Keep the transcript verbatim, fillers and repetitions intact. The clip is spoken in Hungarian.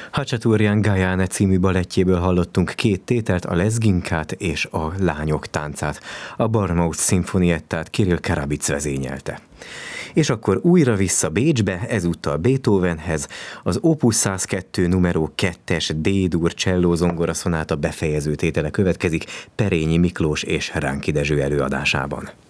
Hacsaturian Gajane című balettjéből hallottunk két tételt, a Lezginkát és a Lányok táncát. A Barmouth szimfoniettát Kirill Karabic vezényelte. És akkor újra vissza Bécsbe, ezúttal Beethovenhez, az Opus százkettő numero kettes D-dur cselló zongora szonáta befejező tétele következik Perényi Miklós és Ránki Dezső előadásában.